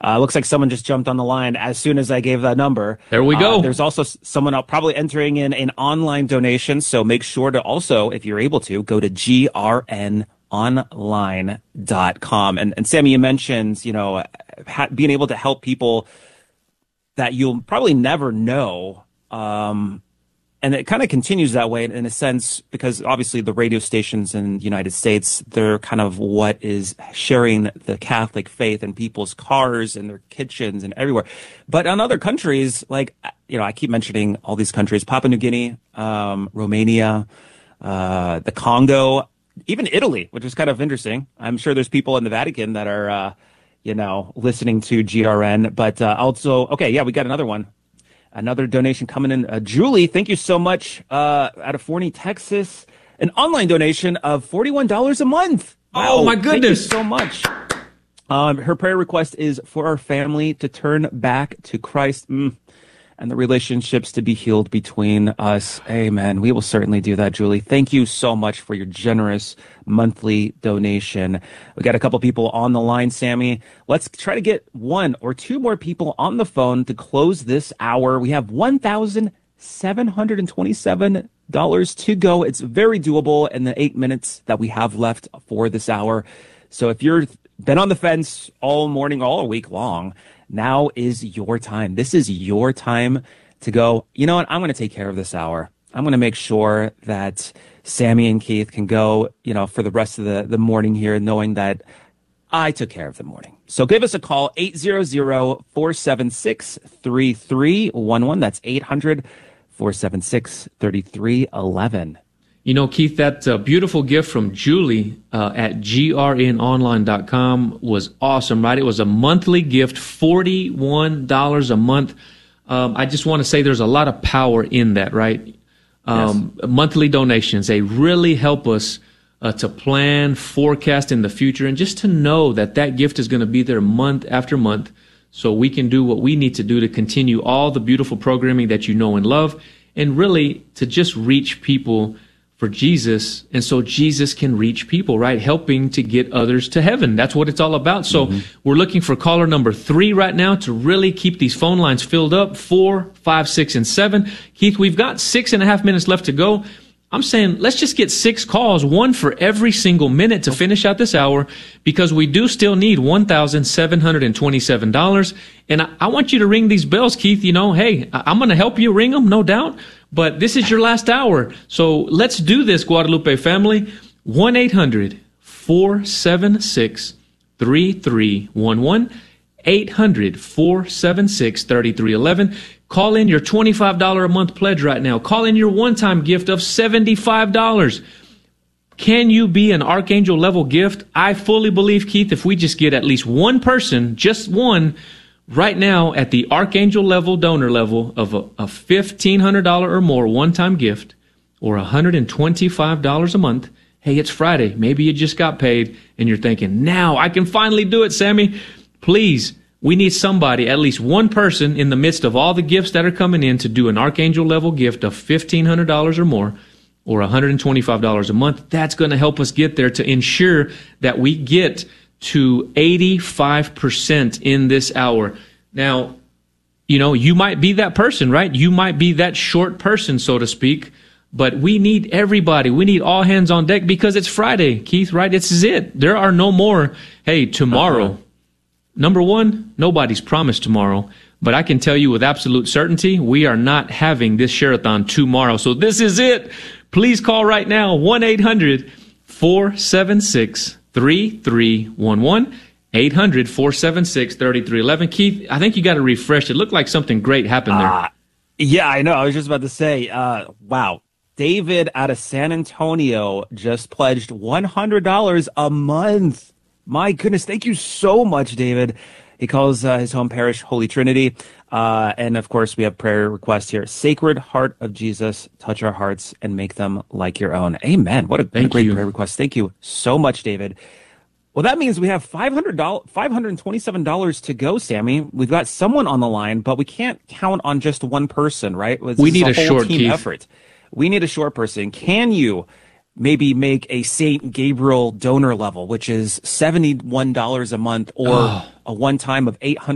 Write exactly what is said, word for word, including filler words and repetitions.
Uh, looks like someone just jumped on the line as soon as I gave that number. There we go. Uh, there's also s- someone out probably entering in an online donation. So make sure to also, if you're able to, go to G R N online dot com. And, and Sammy, you mentioned, you know, ha- being able to help people that you'll probably never know. Um, and it kind of continues that way in a sense, because obviously the radio stations in the United States, they're kind of what is sharing the Catholic faith in people's cars and their kitchens and everywhere. But on other countries, like, you know, I keep mentioning all these countries, Papua New Guinea, um, Romania, uh, the Congo, even Italy, which is kind of interesting. I'm sure there's people in the Vatican that are, uh, you know, listening to G R N, but uh, also, okay, yeah, we got another one. Another donation coming in. Uh, Julie, thank you so much, uh, out of Forney, Texas. An online donation of forty-one dollars a month. Wow, oh, my goodness. Thank you so much. Um, her prayer request is for our family to turn back to Christ. Mm. And the relationships to be healed between us. Amen. We will certainly do that, Julie. Thank you so much for your generous monthly donation. We got a couple people on the line, Sammy. Let's try to get one or two more people on the phone to close this hour. We have one thousand seven hundred twenty-seven dollars to go. It's very doable in the eight minutes that we have left for this hour. So if you've been on the fence all morning, all week long, now is your time. This is your time to go, you know what, I'm going to take care of this hour. I'm going to make sure that Sammy and Keith can go, you know, for the rest of the, the morning here, knowing that I took care of the morning. So give us a call, eight hundred, four seven six, three three one one. That's eight hundred, four seven six, three three one one. You know, Keith, that uh, beautiful gift from Julie uh, at G R N online dot com was awesome, right? It was a monthly gift, forty-one dollars a month. Um, I just want to say there's a lot of power in that, right? Um, yes. Monthly donations, they really help us uh, to plan, forecast in the future, and just to know that that gift is going to be there month after month, so we can do what we need to do to continue all the beautiful programming that you know and love, and really to just reach people for Jesus, and so Jesus can reach people, right? Helping to get others to heaven. That's what it's all about. So mm-hmm. we're looking for caller number three right now to really keep these phone lines filled up. Four, five, six, and seven. Keith, we've got six and a half minutes left to go. I'm saying let's just get six calls, one for every single minute to finish out this hour, because we do still need one thousand seven hundred twenty-seven dollars. And I, I want you to ring these bells, Keith. You know, hey, I, I'm going to help you ring them, no doubt. But this is your last hour. So let's do this, Guadalupe family. one eight hundred, four seven six, three three one one. eight hundred, four seven six, three three one one. Call in your twenty-five dollars a month pledge right now. Call in your one-time gift of seventy-five dollars. Can you be an Archangel level gift? I fully believe, Keith, if we just get at least one person, just one, right now at the Archangel level, donor level of a, a fifteen hundred dollars or more one-time gift, or one hundred twenty-five dollars a month. Hey, it's Friday. Maybe you just got paid and you're thinking, now I can finally do it, Sammy. Please, we need somebody, at least one person in the midst of all the gifts that are coming in, to do an Archangel level gift of fifteen hundred dollars or more, or one hundred twenty-five dollars a month. That's going to help us get there, to ensure that we get to eighty-five percent in this hour. Now, you know, you might be that person, right? You might be that short person, so to speak, but we need everybody. We need all hands on deck, because it's Friday, Keith, right? This is it. There are no more, hey, tomorrow. Uh-huh. Number one, nobody's promised tomorrow, but I can tell you with absolute certainty, we are not having this share-a-thon tomorrow. So this is it. Please call right now, one eight hundred, four seven six, three three one one, eight hundred, four seven six, three three one one. Keith, I think you got to refresh. It looked like something great happened there. Uh, yeah, I know. I was just about to say, uh, wow. David out of San Antonio just pledged one hundred dollars a month. My goodness, thank you so much, David. He calls uh, his home parish Holy Trinity. Uh, and, of course, we have prayer requests here. Sacred Heart of Jesus, touch our hearts and make them like your own. Amen. What a, what a great you. prayer request. Thank you so much, David. Well, that means we have five hundred dollars, five hundred twenty-seven dollars to go, Sammy. We've got someone on the line, but we can't count on just one person, right? This we need a, a whole short team Keith. effort. We need a short person. Can you maybe make a Saint Gabriel donor level, which is seventy-one dollars a month, or oh. a one-time of eight hundred